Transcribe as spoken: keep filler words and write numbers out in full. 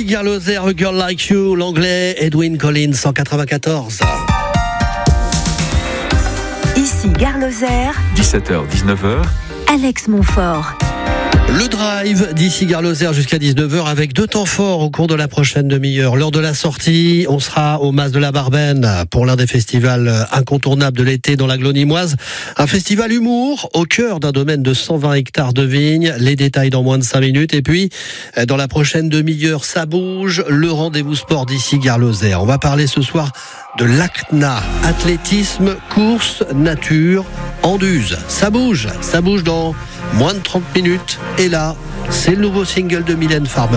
Girl Lozère, A Girl Like You, l'anglais Edwyn Collins en quatre-vingt-quatorze. Ici Gare Lozère, dix-sept heures dix-neuf heures, Alex Montfort. Le drive d'ici Gare Lozère jusqu'à dix-neuf heures avec deux temps forts au cours de la prochaine demi-heure. Lors de la sortie, on sera au Mas de la Barben pour l'un des festivals incontournables de l'été dans la Glonimoise. Un festival humour au cœur d'un domaine de cent vingt hectares de vignes. Les détails dans moins de cinq minutes. Et puis, dans la prochaine demi-heure, ça bouge. Le rendez-vous sport d'ici Gare Lozère. On va parler ce soir de l'A C N A. Athlétisme, course, nature, Anduze. Ça bouge. Ça bouge dans moins de trente minutes. Et là, c'est le nouveau single de Mylène Farmer.